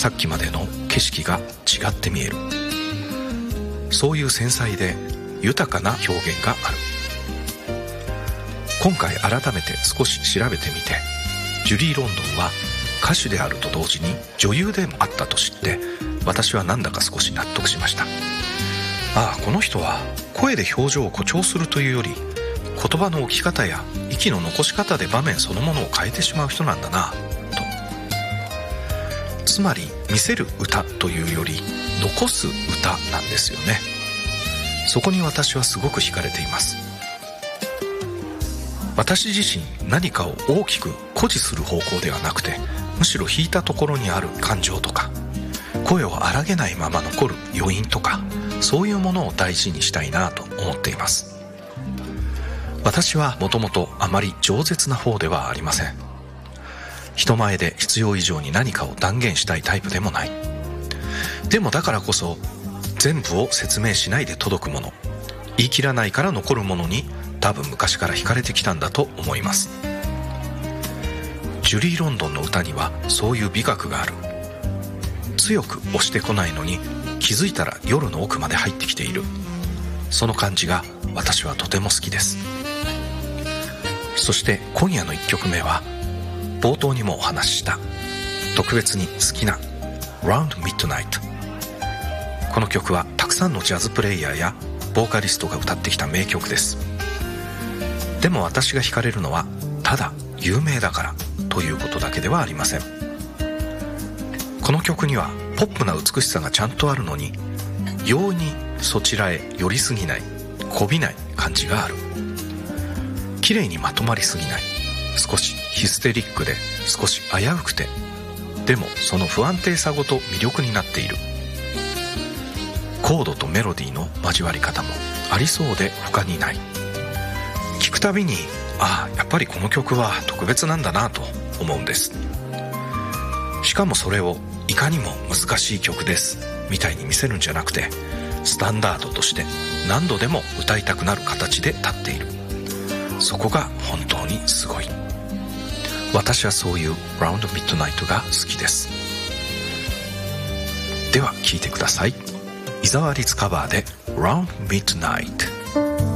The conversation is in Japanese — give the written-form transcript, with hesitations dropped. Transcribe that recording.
さっきまでの景色が違って見える。そういう繊細で豊かな表現がある。今回改めて少し調べてみて、ジュリー・ロンドンは歌手であると同時に女優でもあったと知って、私はなんだか少し納得しました。ああ、この人は声で表情を誇張するというより、言葉の置き方や息の残し方で場面そのものを変えてしまう人なんだなと。つまり見せる歌というより残す歌なんですよね。そこに私はすごく惹かれています。私自身何かを大きく誇示する方向ではなくて、むしろ引いたところにある感情とか、声を荒げないまま残る余韻とか、そういうものを大事にしたいなと思っています。私はもともとあまり饒舌な方ではありません。人前で必要以上に何かを断言したいタイプでもない。でもだからこそ全部を説明しないで届くもの、言い切らないから残るものに多分昔から惹かれてきたんだと思います。ジュリー・ロンドンの歌にはそういう美学がある。強く押してこないのに気づいたら夜の奥まで入ってきている。その感じが私はとても好きです。そして今夜の1曲目は冒頭にもお話しした特別に好きな Round Midnight。 この曲はたくさんのジャズプレイヤーやボーカリストが歌ってきた名曲です。でも私が惹かれるのはただ有名だからということだけではありません。この曲にはポップな美しさがちゃんとあるのに、容易にそちらへ寄りすぎない、こびない感じがある。綺麗にまとまりすぎない、少しヒステリックで少し危うくて、でもその不安定さごと魅力になっている。コードとメロディーの交わり方もありそうで他にない。聞くたびに、ああ、やっぱりこの曲は特別なんだなと思うんです。しかもそれをいかにも難しい曲ですみたいに見せるんじゃなくて、スタンダードとして何度でも歌いたくなる形で立っている。そこが本当にすごい。私はそういうラウンドミッドナイトが好きです。では聴いてください。伊沢律カバーで Round Midnight。